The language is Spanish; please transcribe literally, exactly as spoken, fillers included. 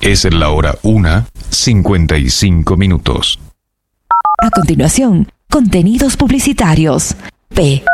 Es la hora una, cincuenta y cinco minutos. A continuación, contenidos publicitarios. P.